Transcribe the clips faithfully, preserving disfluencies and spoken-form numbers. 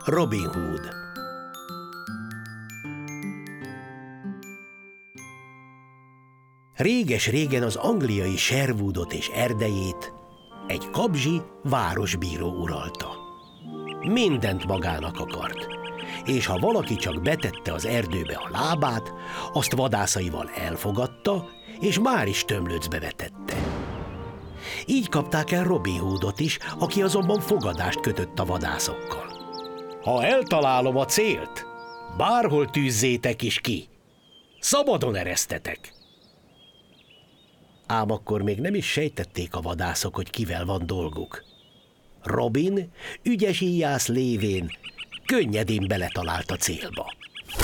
Robin Hood. Réges-régen az angliai Sherwoodot és erdejét egy kabzsi városbíró uralta. Mindent magának akart, és ha valaki csak betette az erdőbe a lábát, azt vadászaival elfogadta, és már is tömlöcbe vetette. Így kapták el Robin Hoodot is, aki azonban fogadást kötött a vadászokkal. Ha eltalálom a célt, bárhol tűzzétek is ki, szabadon eresztetek. Ám akkor még nem is sejtették a vadászok, hogy kivel van dolguk. Robin, ügyes íjász lévén, könnyedén beletalált a célba.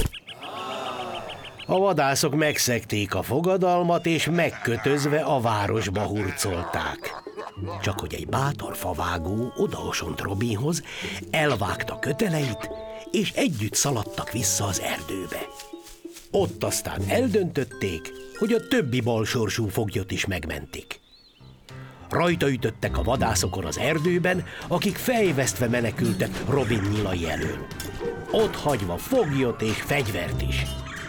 A vadászok megszegték a fogadalmat, és megkötözve a városba hurcolták. Csak hogy egy bátor favágó odaosont Robinhoz, elvágta köteleit, és együtt szaladtak vissza az erdőbe. Ott aztán eldöntötték, hogy a többi balsorsú foglyot is megmentik. Rajta ütöttek a vadászokon az erdőben, akik fejvesztve menekültek Robin nyilai elől. Ott hagyva foglyot és fegyvert is.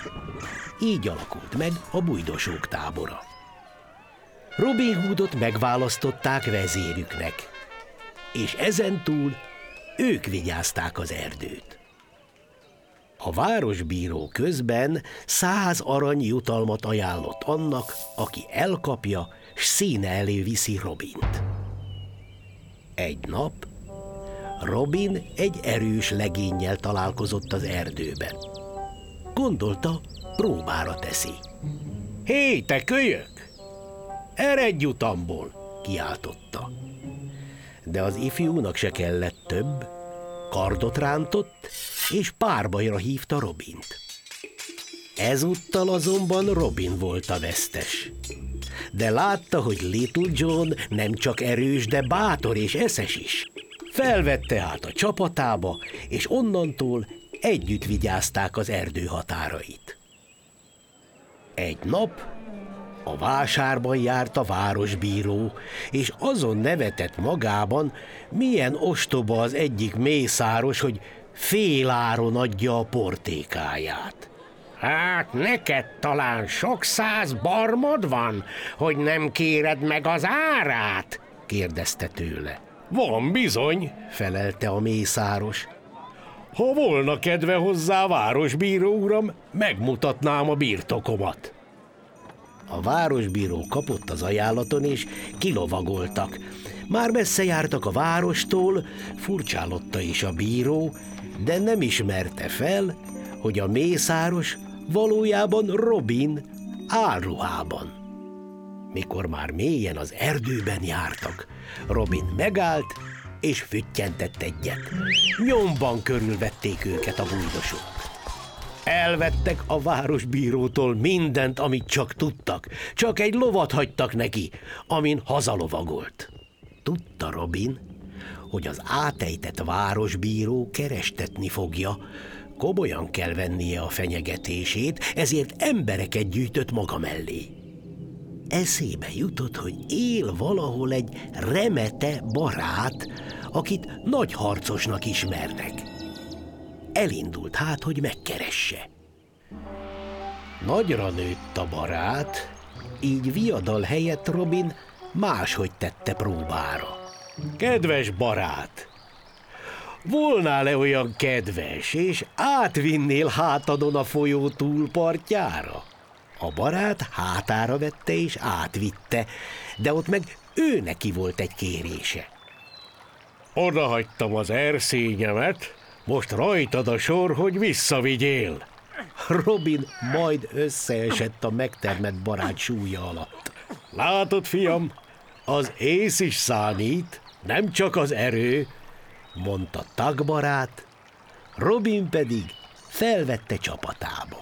Így alakult meg a bujdosók tábora. Robin Hoodot megválasztották vezérüknek, és ezentúl ők vigyázták az erdőt. A városbíró közben száz arany jutalmat ajánlott annak, aki elkapja, s színe elé viszi Robint. Egy nap Robin egy erős legénnyel találkozott az erdőben. Gondolta, próbára teszi. Hé, te kölyök! Eredj utamból! Kiáltotta. De az ifjúnak se kellett több, kardot rántott, és párbajra hívta Robint. Ezúttal azonban Robin volt a vesztes. De látta, hogy Little John nem csak erős, de bátor és eszes is. Felvette át a csapatába, és onnantól együtt vigyázták az erdő határait. Egy nap a vásárban járt a városbíró, és azon nevetett magában, milyen ostoba az egyik mészáros, hogy féláron adja a portékáját. Hát neked talán sok száz barmod van, hogy nem kéred meg az árát? Kérdezte tőle. Van bizony, felelte a mészáros. Ha volna kedve hozzá, városbíró uram, megmutatnám a birtokomat. A városbíró kapott az ajánlaton, és kilovagoltak. Már messze jártak a várostól, furcsálotta is a bíró, de nem ismerte fel, hogy a mészáros valójában Robin álruhában. Mikor már mélyen az erdőben jártak, Robin megállt, és füttyentett egyet. Nyomban körülvették őket a bujdosók. Elvettek a városbírótól mindent, amit csak tudtak, csak egy lovat hagytak neki, amin hazalovagolt. Tudta Robin, hogy az átejtett városbíró kerestetni fogja, komolyan kell vennie a fenyegetését, ezért embereket gyűjtött maga mellé. Eszébe jutott, hogy él valahol egy remete barát, akit nagy harcosnak ismernek. Elindult hát, hogy megkeresse. Nagyra nőtt a barát, így viadal helyett Robin máshogy tette próbára. Kedves barát, volnál-e olyan kedves, és átvinnél hátadon a folyó túlpartjára? A barát hátára vette és átvitte, de ott meg ő neki volt egy kérése. Oda hagytam az erszényemet, most rajtad a sor, hogy visszavigyél. Robin majd összeesett a megtermett barát súlya alatt. Látod, fiam, az ész is számít, nem csak az erő, mondta Tag barát, Robin pedig felvette csapatába.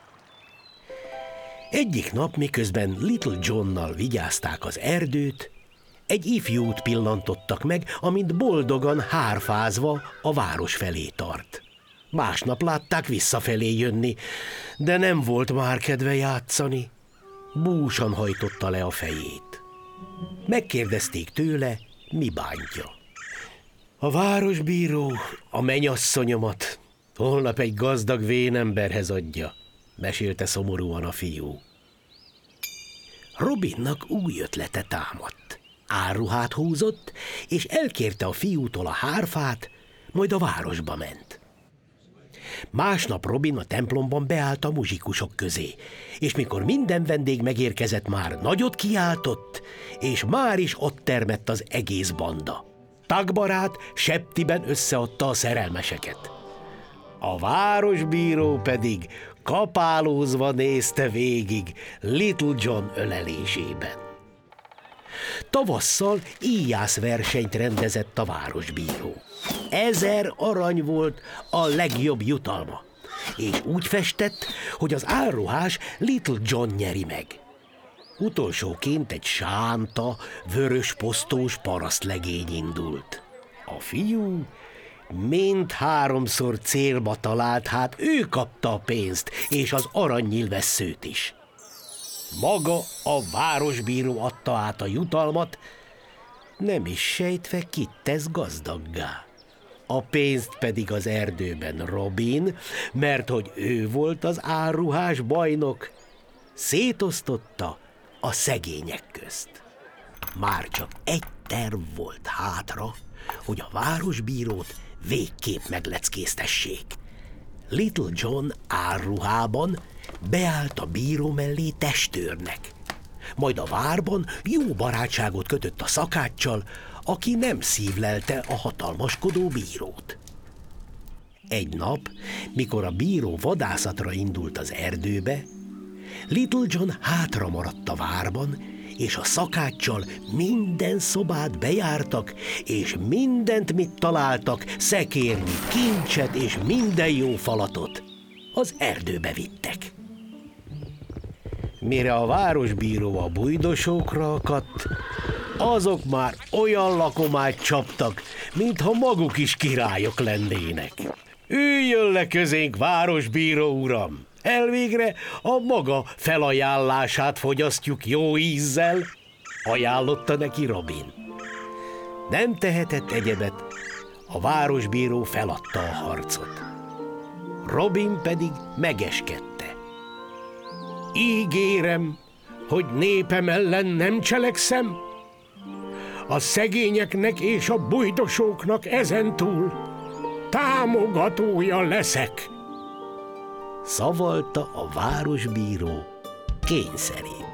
Egyik nap, miközben Little Johnnal vigyázták az erdőt, egy ifjút pillantottak meg, amint boldogan hárfázva a város felé tart. Másnap látták visszafelé jönni, de nem volt már kedve játszani. Búsan hajtotta le a fejét. Megkérdezték tőle, mi bántja. A városbíró a mennyasszonyomat holnap egy gazdag vénemberhez adja, mesélte szomorúan a fiú. Robinnak új ötlete támadt. Árruhát húzott, és elkérte a fiútól a hárfát, majd a városba ment. Másnap Robin a templomban beállt a muzsikusok közé, és mikor minden vendég megérkezett, már nagyot kiáltott, és már is ott termett az egész banda. Tagbarát septiben összeadta a szerelmeseket. A városbíró pedig kapálózva nézte végig Little John ölelésében. Tavasszal íjászversenyt rendezett a városbíró. Ezer arany volt a legjobb jutalma, és úgy festett, hogy az árruhás Little John nyeri meg. Utolsóként egy sánta, vörös posztós parasztlegény indult. A fiú mind háromszor célba talált, hát ő kapta a pénzt és az aranynyilvesszőt is. Maga a városbíró adta át a jutalmat, nem is sejtve kit tesz gazdaggá. A pénzt pedig az erdőben Robin, mert hogy ő volt az árruhás bajnok, szétosztotta a szegények közt. Már csak egy terv volt hátra, hogy a városbírót végképp megleckéztessék. Little John árruhában beállt a bíró mellé testőrnek. Majd a várban jó barátságot kötött a szakáccsal, aki nem szívlelte a hatalmaskodó bírót. Egy nap, mikor a bíró vadászatra indult az erdőbe, Little John hátra maradt a várban, és a szakáccsal minden szobát bejártak, és mindent, mit találtak, szekérnyi, kincset és minden jó falatot az erdőbe vittek. Mire a városbíró a bujdosókra akadt, azok már olyan lakomát csaptak, mintha maguk is királyok lennének. Üljön le közénk, városbíró uram! Elvégre a maga felajánlását fogyasztjuk jó ízzel, ajánlotta neki Robin. Nem tehetett egyebet, a városbíró feladta a harcot. Robin pedig megeskedte. Ígérem, hogy népem ellen nem cselekszem, a szegényeknek és a bujdosóknak ezentúl támogatója leszek, szavalta a városbíró kényszerében.